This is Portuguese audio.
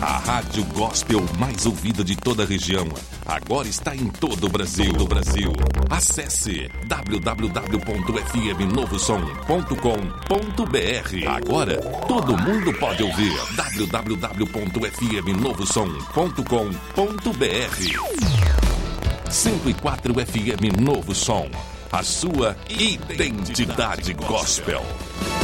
A rádio gospel mais ouvida de toda a região. Agora está em todo o Brasil. Acesse www.fmnovosom.com.br. Agora todo mundo pode ouvir. www.fmnovosom.com.br. 104 FM Novo Som. A sua identidade gospel.